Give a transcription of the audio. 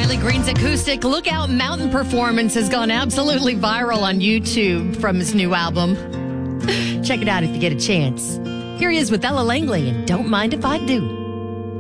Riley Green's acoustic Lookout Mountain performance has gone absolutely viral on YouTube from his new album. Check it out if you get a chance. Here he is with Ella Langley and Don't Mind If I Do.